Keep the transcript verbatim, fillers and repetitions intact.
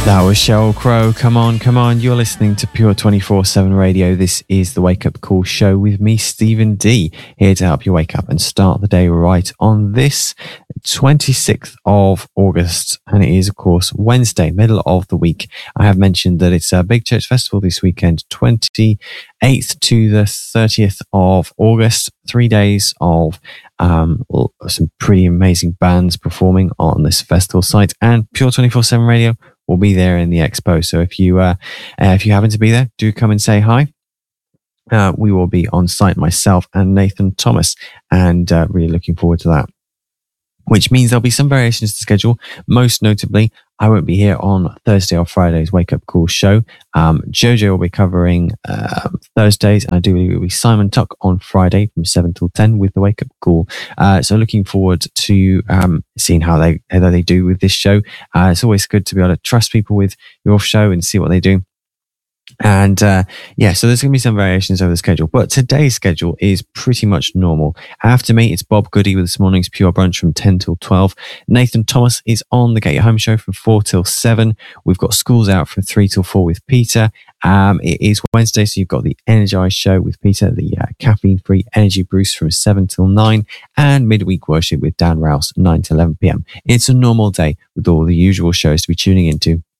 That was Sheryl Crow. Come on, come on. You're listening to Pure twenty-four seven Radio. This is the Wake Up Call show with me, Stephen D, here to help you wake up and start the day right on this twenty-sixth of August. And it is, of course, Wednesday, middle of the week. I have mentioned that it's a big church festival this weekend, twenty-eighth to the thirtieth of August. Three days of um, some pretty amazing bands performing on this festival site. And Pure twenty-four seven Radio will be there in the expo. So if you uh, uh, if you happen to be there, do come and say hi. Uh, we will be on site, myself and Nathan Thomas, and uh, really looking forward to that. Which means there'll be some variations to schedule. Most notably, I won't be here on Thursday or Friday's Wake Up Call show. Um, Jojo will be covering uh, Thursdays, and I do believe it will be Simon Tuck on Friday from seven till ten with the Wake Up Call. Uh, so looking forward to um, seeing how they how they do with this show. Uh, it's always good to be able to trust people with your show and see what they do. And uh, yeah, so there's going to be some variations over the schedule, but today's schedule is pretty much normal. After me, it's Bob Goody with this morning's Pure Brunch from ten till twelve. Nathan Thomas is on the Get Your Home show from four till seven. We've got Schools Out from three till four with Peter. Um, it is Wednesday, so you've got the Energize show with Peter, the uh, caffeine-free energy boost from seven till nine, and midweek worship with Dan Rouse, nine to eleven p.m. It's a normal day with all the usual shows to be tuning into